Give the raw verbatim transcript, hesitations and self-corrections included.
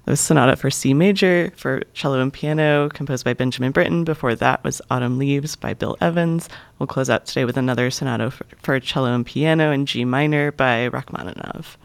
The Sonata for C Major for cello and piano, composed by Benjamin Britten. Before that was Autumn Leaves by Bill Evans. We'll close out today with another sonata for, for cello and piano in G minor by Rachmaninoff.